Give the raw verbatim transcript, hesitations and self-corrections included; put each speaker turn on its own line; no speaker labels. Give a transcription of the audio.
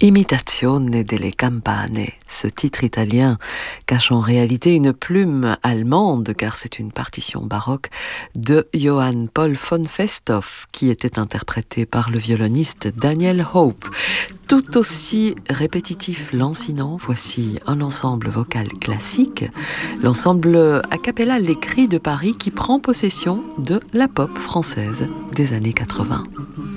Imitazione delle campane. Ce titre italien cache en réalité une plume allemande, car c'est une partition baroque de Johann Paul von Festhoff, qui était interprétée par le violoniste Daniel Hope. Tout aussi répétitif, lancinant, voici un ensemble vocal classique, l'ensemble a cappella Les Cris de Paris, qui prend possession de la pop française des années quatre-vingts.